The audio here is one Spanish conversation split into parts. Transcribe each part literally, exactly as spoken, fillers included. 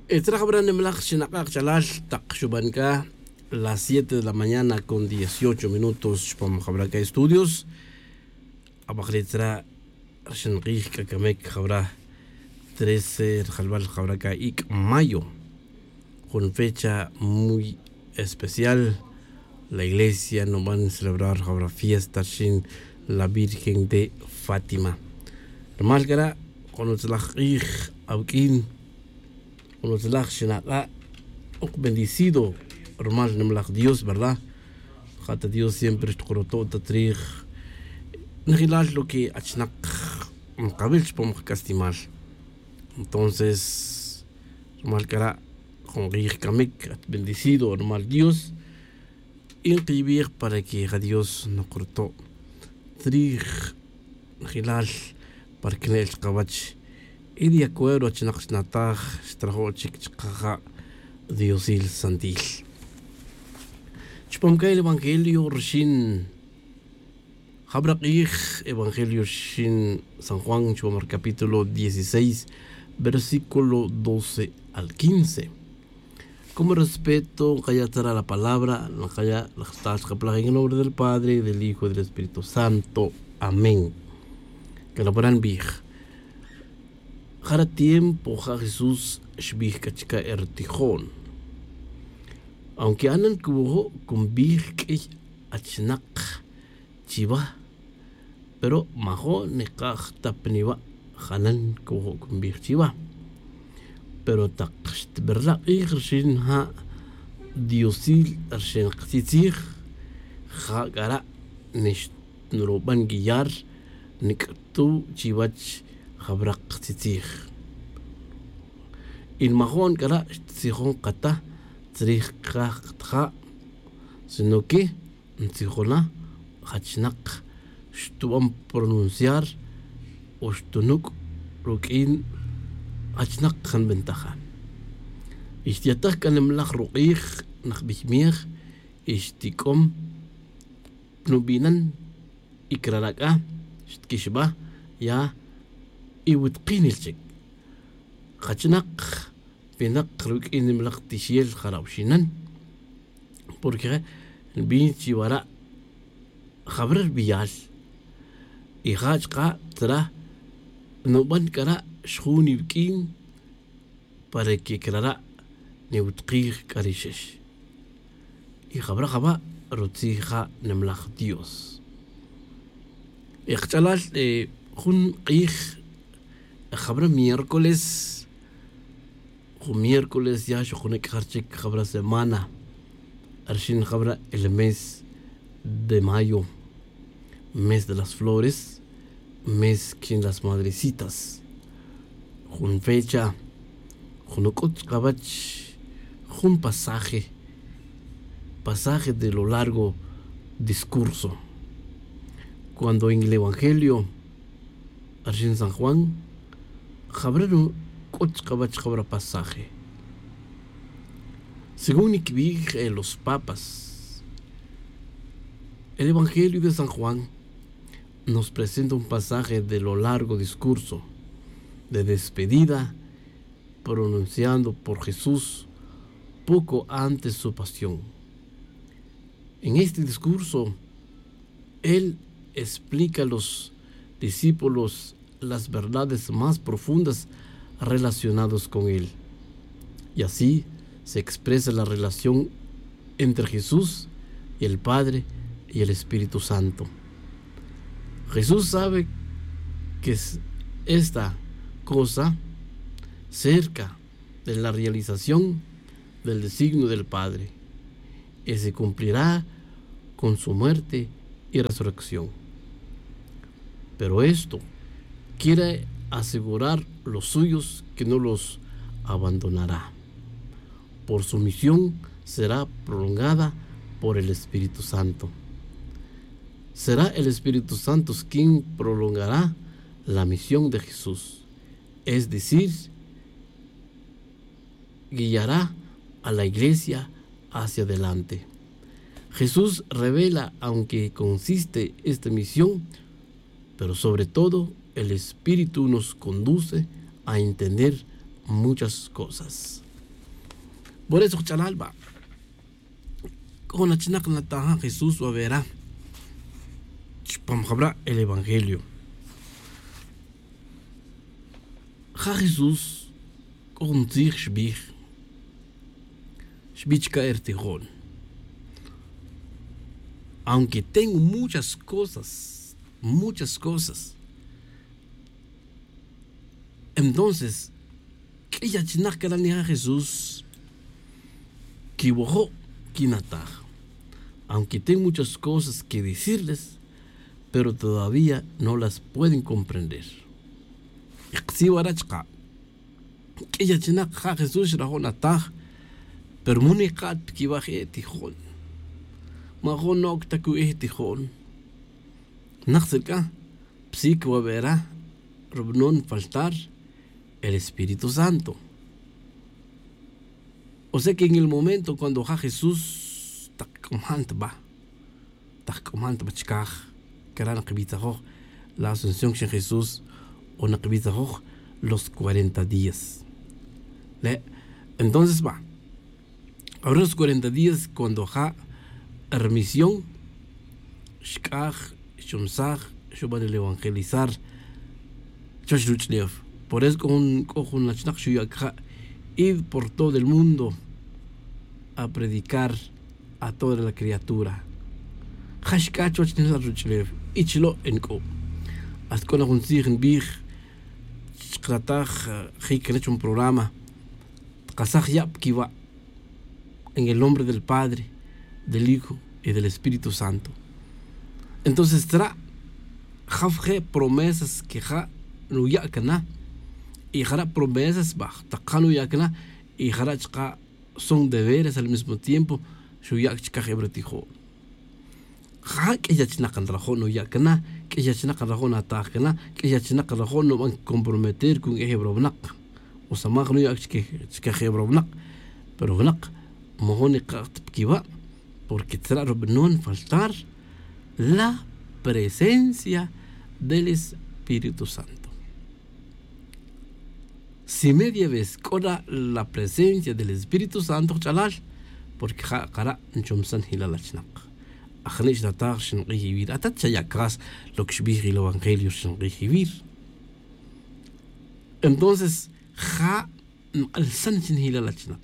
Estrajabran emlach shinakak chalal takshubanka las siete de la mañana con dieciocho minutos para Jabraca Estudios. Abajritra Shinrich Kakamek Jabra trece Jalbal Jabraca Ik Mayo, con fecha muy especial. La iglesia no van a celebrar Jabra fiesta sin la Virgen de Fátima. Malgara con los lajich aukin con los lajchinaka bendecido normal nemlach Dios, ¿verdad? Jata Dios siempre escorotó tatrij nihilal lo que achnak mkabilch pom kastimar. Entonces normal cara con rich kamik bendecido normal Dios inscribir para que a Dios no cortó trij nihilal para que el cabach y de acuerdo a chinak nataj straho chik chikaja Diosil santil. Chupamka el evangelio rishin Jabrakich evangelio shin San Juan chupamar capítulo dieciséis versículo doce al quince. Como respeto kayatara la palabra la kaya la estás en el nombre del Padre, del Hijo y del Espíritu Santo. Amén. Que lo verán bij. Jara tiempo ja Jesús shbih kachika ertijón. Aunque anan kubo con bih ich achnak chiva, pero majo nekaj tapniwa hanan kubo con bih chiva. Pero takst berla irshin ha diosil arshin qtitzig ha gara nish nuroban giyar niktu chivach Jabrak tzitzig. Il mahon gara tzihon kata tzrich kha sino que tzihona hachnak shtuam pronunciar o shtunuk rukin hachnak khan bentaja. Ishtiatak kan emlach ruqich nach bihmir ishtikom nubinan ikraraka shtkishba ya iwitqin ilchik qachnak pinak ruk inimlaq tishiel kharawshinan porque el binchi wara khabrar biyal ihajqa tra no ban kara shkhuni bkin para que klara niwitqih karishesh y khabra khaba rutziha nemlaq Dios ikhtalal khun qih Jabra miércoles, o miércoles ya shokunek harchik jabra semana, arshin jabra el mes de mayo, mes de las flores, mes quien las madrecitas, jun fecha, junukot kabach, jun pasaje, pasaje de lo largo discurso. Cuando en el evangelio, arshin San Juan, Jabrero coch cabach jabra pasaje. Según Ikbig los papas, el Evangelio de San Juan nos presenta un pasaje de lo largo discurso de despedida pronunciando por Jesús poco antes su pasión. En este discurso, él explica a los discípulos las verdades más profundas relacionadas con él. Y así se expresa la relación entre Jesús y el Padre y el Espíritu Santo. Jesús sabe que esta cosa cerca de la realización del designio del Padre y se cumplirá con su muerte y resurrección. Pero esto quiere asegurar los suyos que no los abandonará. Por su misión será prolongada por el Espíritu Santo. Será el Espíritu Santo quien prolongará la misión de Jesús, es decir, guiará a la iglesia hacia adelante. Jesús revela, aunque consiste esta misión, pero sobre todo el Espíritu nos conduce a entender muchas cosas. Por eso, chalalba, con la china que nataja Jesús va a verá, habrá el evangelio. Ja Jesús, con zich shbich, shbich caer tijón. Aunque tengo muchas cosas, muchas cosas, entonces, que ya china que la Jesús, que bojo, que nataja. Aunque tengo muchas cosas que decirles, pero todavía no las pueden comprender. Si warachka, que ya china ja Jesús rajo natah, pero munikat que baje tijón. Majon no octacu eh tijón. Naxelka, psico verá, robnon faltar el Espíritu Santo. O sea que en el momento cuando ja Jesús takomant ba, takomant ba chikaj, que era la asunción de Jesús, o los cuarenta días. ¿Le? Entonces va. Ahora los cuarenta días cuando ha remisión, shkaj, shumsaj, shuban el evangelizar, chashruchlev. Por eso con con la chnach shuyakha, ir por todo el mundo a predicar a toda la criatura. Hashkacho chnela ruchlev, ichlo enko. Hasta con un sign big Shkrataj, que han hecho un programa, Kazaj Yap Kiva, en el nombre del Padre, del Hijo y del Espíritu Santo. Entonces, tra, Jafje promesas que ja no yakana, y jara promesas baj, takanu yakana, y jara chka son deberes al mismo tiempo, shuyak chka hebretijo. Ja que ya chinakan rajo no yakana, que ya china carajón atajena, que ya china carajón no van a comprometer con ese brobnak. O sea, más no ya que que brobnak, pero brobnak, mohone kiva, porque será no faltar la presencia del Espíritu Santo. Si media vez con la presencia del Espíritu Santo, chalal, porque cara nchumsan hilalachnak. أخنيش نتاغ شنقيه يبير أتت شيء كاس لوك شبيه لو أنجيليو شنقيه يبير. Entonces ja al san شنهيلا لاتشنق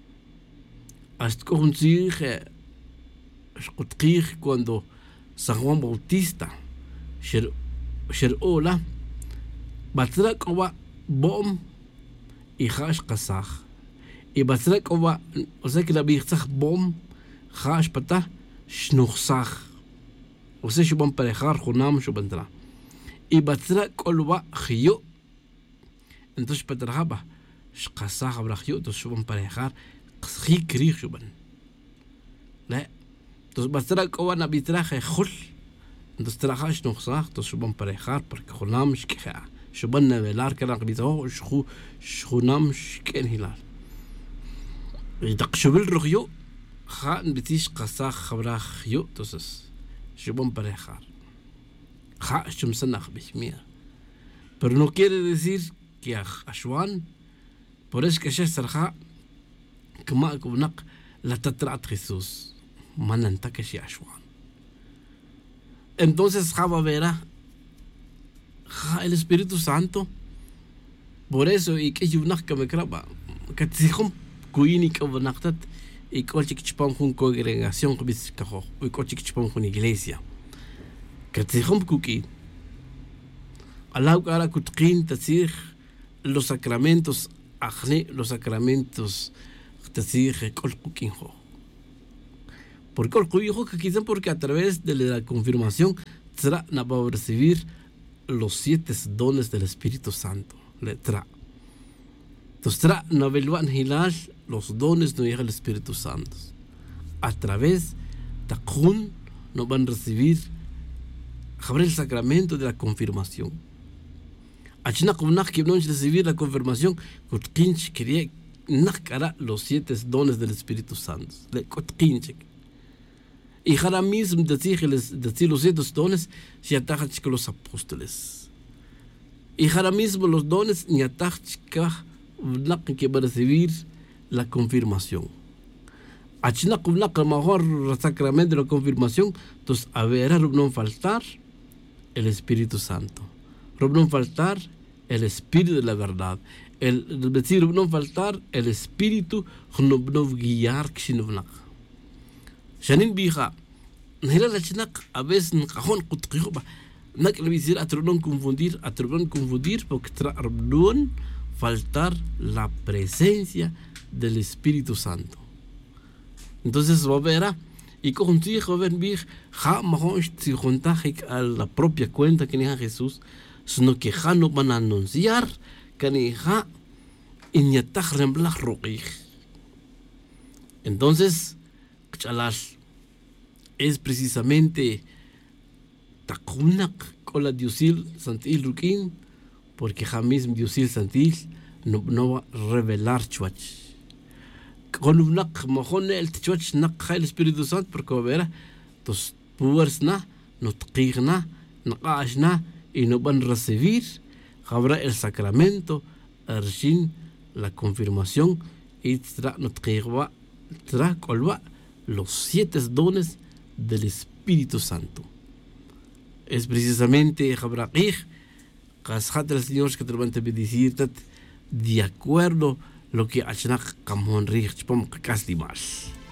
أشتكون سيخ أشقطقيخ cuando San Juan Bautista شر شرقولا باترك أوا بوم إخاش قصاخ إباترك أوا وزاك لا بيختخ بوم خاش بتا شنوخساخ وسي شو بنبريخار خنام شو بنترا إباترا كل خيو انتوش بترهبه شقساخ برخيو تو شو بنبريخار خي كريخ شو بن لا تو باترا كوا نبيترا خي خل انتوش ترا شنوخساخ تو شو بنبريخار برك خنام شكخا شو بن نبلار كرا بيتو شخو شخنام شكن هلال يدق شو بالرخيو خان بتيش قصاخ خبراخ يو توسس شبون parejar ja shumsanach bishmia pero no quiere decir que ashwan por eso que ya sarja kama kunak la tatrat Jesús mananta que ya ashwan entonces java verá ja el Espíritu Santo por eso y que yunak que me craba que te dijo kuini que vanaktat y coche que chupamos con congregación que vis cajo y coche que chupamos con iglesia que te dijo cookie Allah cara kutqin tasir los sacramentos ajne los sacramentos tasir kol cooking ho por kol cooking que quizás porque a través de la confirmación será na va a recibir los siete dones del Espíritu Santo letra entonces será na velvan hilal los dones no llega el Espíritu Santo. A través de Jun no van a recibir el sacramento de la confirmación. Achina como no quieren recibir la confirmación, Kutkinch quería nacara los siete dones del Espíritu Santo. Le Kutkinch. Y ahora mismo decir los siete dones si atajan con los apóstoles. Y ahora mismo los dones ni atajan que van a recibir la confirmación. Achina kumna que mejor sacramento de la confirmación, entonces a ver, no faltar el Espíritu Santo. No faltar el Espíritu de la verdad. El decir no faltar el Espíritu no guiar kshinovnak. Shanin bija, nela la chinak a veces nkajón kutqiyoba. Nak le decir atron confundir, atron confundir porque trabdun faltar la presencia del Espíritu Santo. Entonces va a ver, y con tu hijo ven bij, ja mahon si juntajik a la propia cuenta que ni a Jesús, sino que ja no van a anunciar que ni ja inyataj remblaj roqij. Entonces, chalash es precisamente takunak con la diusil santil rukin, porque ja mismo diusil santil no, no va a revelar chuach. Con un nak mahon el chuach nak el Espíritu Santo, porque verá, tus puersna, no tqigna, no qashna, y no van a recibir, habrá el sacramento, arshin, la confirmación, y tra no tqigwa, tra kolwa, los siete dones del Espíritu Santo. Es precisamente habrá qig, kashat el Señor que te lo van a decir, de acuerdo lo que achnak kamon rich pom kasdimas.